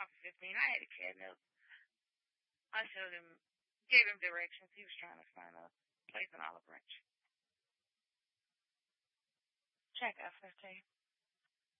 I was 15. I had a catnip. I showed him, gave him directions. He was trying to find a place in Olive Branch. Check F15.